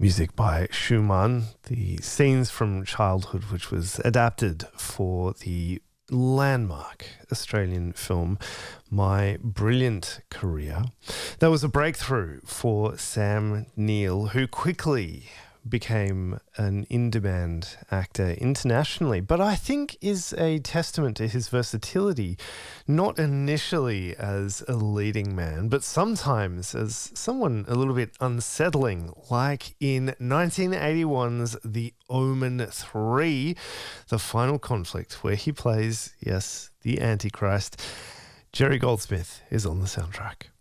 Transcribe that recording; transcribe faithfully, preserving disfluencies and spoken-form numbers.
Music by Schumann, the scenes from childhood, which was adapted for the landmark Australian film My Brilliant Career. That was a breakthrough for Sam Neill, who quickly became an in-demand actor internationally, but I think is a testament to his versatility, not initially as a leading man, but sometimes as someone a little bit unsettling, like in nineteen eighty-one's The Omen three, The Final Conflict, where he plays, yes, the Antichrist. Jerry Goldsmith is on the soundtrack.